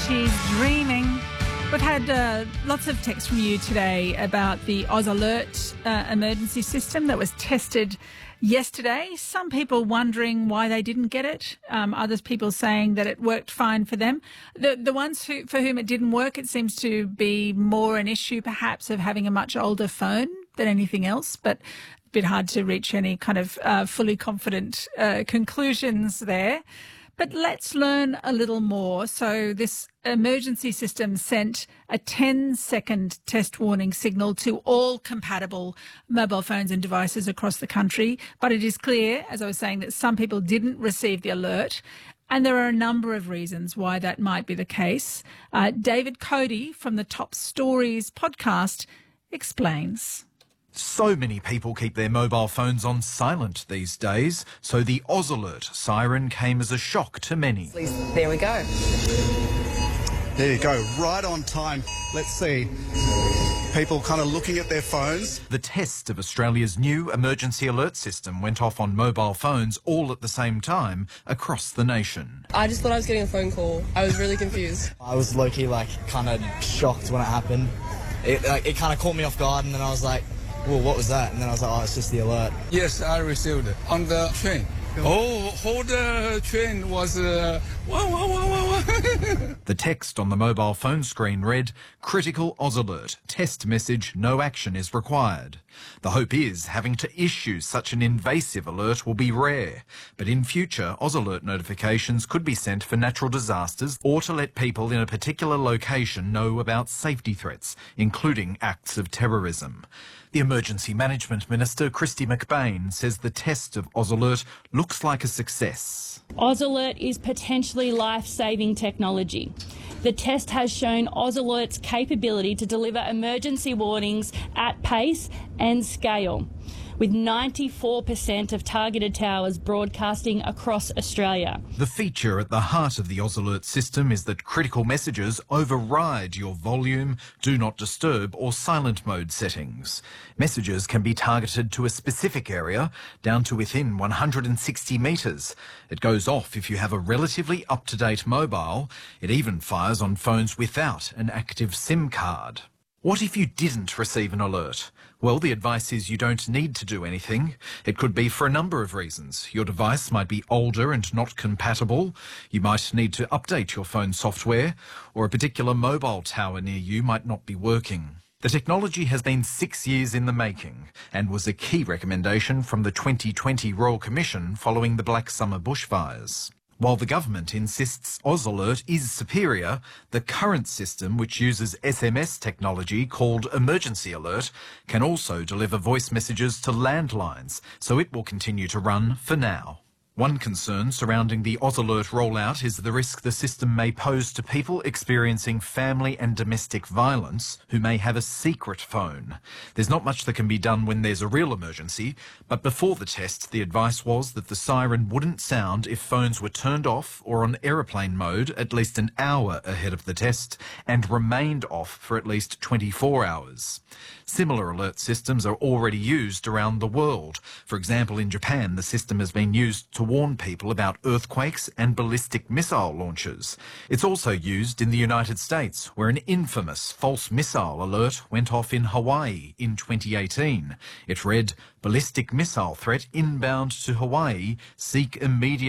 She's dreaming. We've had lots of texts from you today about the AusAlert emergency system that was tested yesterday. Some people wondering why they didn't get it. Others people saying that it worked fine for them. The ones for whom it didn't work, it seems to be more an issue perhaps of having a much older phone than anything else, but a bit hard to reach any kind of fully confident conclusions there. But let's learn a little more. So this emergency system sent a 10-second test warning signal to all compatible mobile phones and devices across the country. But it is clear, as I was saying, that some people didn't receive the alert. And there are a number of reasons why that might be the case. David Cody from the Top Stories podcast explains. So many people keep their mobile phones on silent these days, so the AusAlert siren came as a shock to many. There we go. There you go, right on time. Let's see. People kind of looking at their phones. The test of Australia's new emergency alert system went off on mobile phones all at the same time across the nation. I just thought I was getting a phone call. I was really confused. I was low-key, kind of shocked when it happened. It kind of caught me off guard, and then I was like, well, what was that? And then I was like, oh, it's just the alert. Yes, I received it on the train. Oh, whole train was wow, wow, wow, wow. The text on the mobile phone screen read, "Critical AusAlert. Test message, no action is required." The hope is having to issue such an invasive alert will be rare, but in future AusAlert notifications could be sent for natural disasters or to let people in a particular location know about safety threats, including acts of terrorism. The Emergency Management Minister, Kristy McBain, says the test of AusAlert looks like a success. AusAlert is potentially life-saving technology. The test has shown AusAlert's capability to deliver emergency warnings at pace and scale, with 94% of targeted towers broadcasting across Australia. The feature at the heart of the AusAlert system is that critical messages override your volume, do not disturb or silent mode settings. Messages can be targeted to a specific area, down to within 160 metres. It goes off if you have a relatively up-to-date mobile. It even fires on phones without an active SIM card. What if you didn't receive an alert? Well, the advice is you don't need to do anything. It could be for a number of reasons. Your device might be older and not compatible. You might need to update your phone software, or a particular mobile tower near you might not be working. The technology has been 6 years in the making and was a key recommendation from the 2020 Royal Commission following the Black Summer bushfires. While the government insists AusAlert is superior, the current system, which uses SMS technology called Emergency Alert, can also deliver voice messages to landlines, so it will continue to run for now. One concern surrounding the AusAlert rollout is the risk the system may pose to people experiencing family and domestic violence who may have a secret phone. There's not much that can be done when there's a real emergency, but before the test, the advice was that the siren wouldn't sound if phones were turned off or on aeroplane mode at least an hour ahead of the test and remained off for at least 24 hours. Similar alert systems are already used around the world. For example, in Japan, the system has been used to warn people about earthquakes and ballistic missile launches. It's also used in the United States, where an infamous false missile alert went off in Hawaii in 2018. It read, "Ballistic missile threat inbound to Hawaii, seek immediate